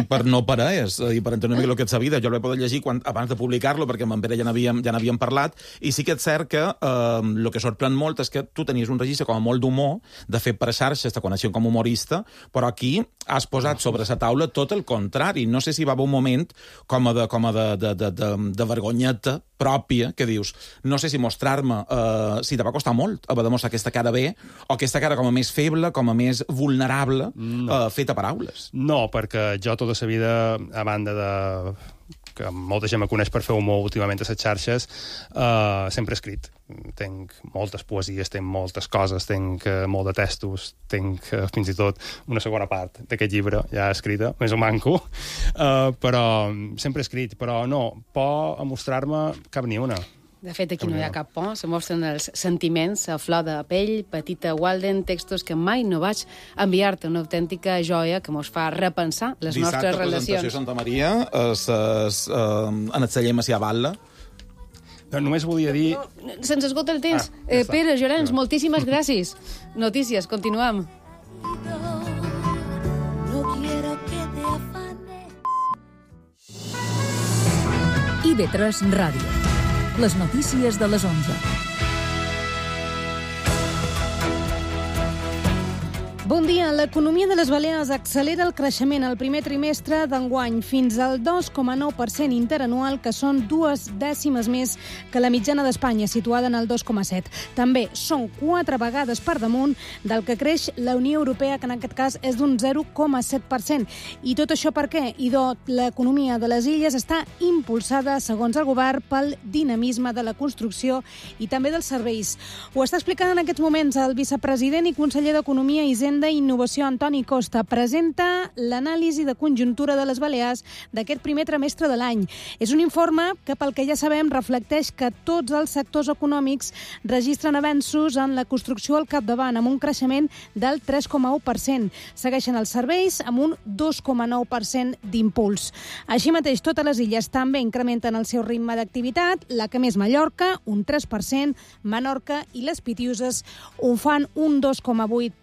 per no parar, i per entendre una mica el que és la vida. Jo l'he pogut llegir abans de publicar-lo, perquè amb en Pere ja n'havíem parlat, i sí que és cert que el que sorprèn molt és que tu tenies un registre com a molt d'humor, de fet per xarxes, te coneixen com a humorista, però aquí has posat sobre la taula tot el contrari. No sé si va haver un moment com a de vergonyeta pròpia, que dius, no sé si mostrar-me, si te va costar molt haver de mostrar aquesta cara bé, o aquesta cara com a més feble, com a més vulnerable, feta paraules. No, perquè jo tota la vida, a banda de que molta gent me coneix per fer humor últimament a les xarxes, sempre he escrit. Tenc moltes poesies, tenc moltes coses, tenc molt de textos, tenc fins i tot una segona part d'aquest llibre ja escrita, més o manco, però sempre he escrit, però no, por a mostrar-me cap ni una. De fet, aquí no hi ha cap por, se mostren els sentiments a flor de pell. Petita Walden, textos que mai no vaig enviar-te, una autèntica joia que mos fa repensar les nostres relacions. Dissabte, presentació a Santa Maria, en el celler Macià Batlle. Només volia dir... Se'ns esgota el temps. Ja Pere, Llorenç, moltíssimes gràcies. Notícies, continuem. IB3 Ràdio. Les notícies de les 11. Bon dia. L'economia de les Balears accelera el creixement al primer trimestre d'enguany fins al 2,9% interanual, que són 2 dècimes més que la mitjana d'Espanya, situada en el 2,7. També són 4 vegades per damunt del que creix la Unió Europea, que en aquest cas és d'un 0,7%. I tot això per què? L'economia de les illes està impulsada, segons el govern, pel dinamisme de la construcció i també dels serveis. Ho està explicant en aquests moments el vicepresident i conseller d'Economia i Hisenda i Innovació, Antoni Costa. Presenta l'anàlisi de conjuntura de les Balears d'aquest primer trimestre de l'any. És un informe que, pel que ja sabem, reflecteix que tots els sectors econòmics registren avenços en la construcció al capdavant, amb un creixement del 3,1%. Segueixen els serveis amb un 2,9% d'impuls. Així mateix, totes les illes també incrementen el seu ritme d'activitat, la que més Mallorca, un 3%, Menorca i les Pitiuses ho fan un 2,8%.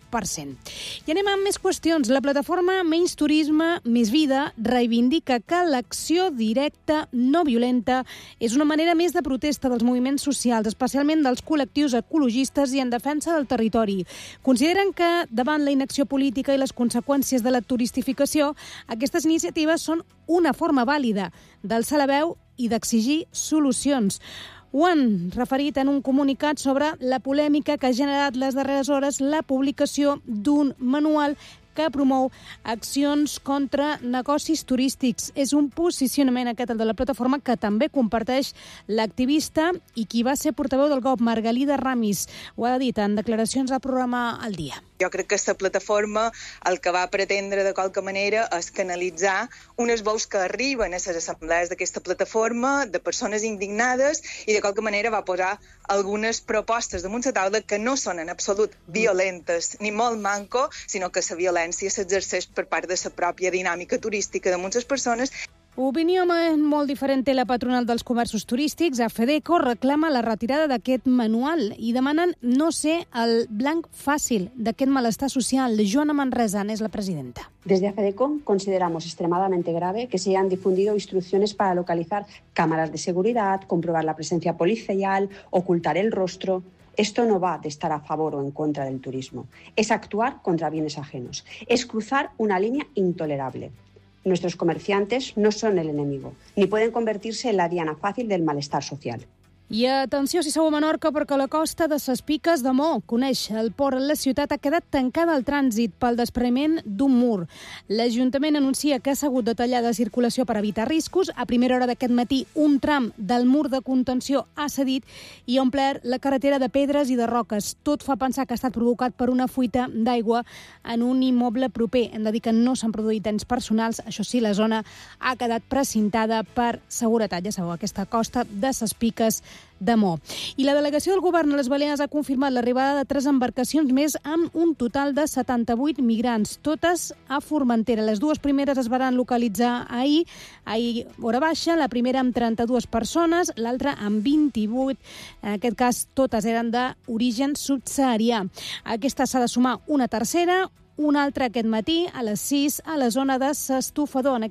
I anem amb més qüestions. La plataforma Menys Turisme, Més Vida reivindica que l'acció directa no violenta és una manera més de protesta dels moviments socials, especialment dels col·lectius ecologistes i en defensa del territori. Consideren que, davant la inacció política i les conseqüències de la turistificació, aquestes iniciatives són una forma vàlida d'alçar la veu i d'exigir solucions. Ho han referit en un comunicat sobre la polèmica que ha generat les darreres hores la publicació d'un manual que promou accions contra negocis turístics. És un posicionament aquest, el de la plataforma, que també comparteix l'activista i qui va ser portaveu del GOP, Margalida Ramis. Ho ha dit en declaracions al programa El Dia. Jo crec que aquesta plataforma el que va pretendre de qualque manera és canalitzar unes veus que arriben a les assemblees d'aquesta plataforma, de persones indignades, i de qualque manera va posar algunes propostes damunt la taula que no són en absolut violentes ni molt manco, sinó que la violència s'exerceix per part de la pròpia dinàmica turística de moltes persones. Opinió molt diferent té la patronal dels comerços turístics. AFEDECO reclama la retirada d'aquest manual i demanen no ser el blanc fàcil d'aquest malestar social. Joana Manresan és la presidenta. Desde AFEDECO consideramos extremadamente grave que se hayan difundido instrucciones para localizar cámaras de seguridad, comprobar la presencia policial, ocultar el rostro. Esto no va de estar a favor o en contra del turismo. Es actuar contra bienes ajenos. Es cruzar una línea intolerable. Nuestros comerciantes no son el enemigo, ni pueden convertirse en la diana fácil del malestar social. I atenció si sou a Menorca, perquè la costa de ses Piques de Mo, coneix el port, la ciutat ha quedat tancada al trànsit pel despreniment d'un mur. L'Ajuntament anuncia que s'ha hagut de tallar de circulació per evitar riscos. A primera hora d'aquest matí, un tram del mur de contenció ha cedit i ha omplert la carretera de pedres i de roques. Tot fa pensar que ha estat provocat per una fuita d'aigua en un immoble proper. Hem de dir que no s'han produït danys personals. Això sí, la zona ha quedat precintada per seguretat. Ja sabeu, aquesta costa de ses Piques de Mo. I la delegació del govern a les Balears ha confirmat l'arribada de 3 embarcacions més amb un total de 78 migrants, totes a Formentera. Les dues primeres es van localitzar ahir hora baixa, la primera amb 32 persones, l'altra amb 28. En aquest cas, totes eren d'origen subsaharià. A aquesta s'ha de sumar una tercera, un altre aquest matí, a les 6, a la zona de s'Estufador. En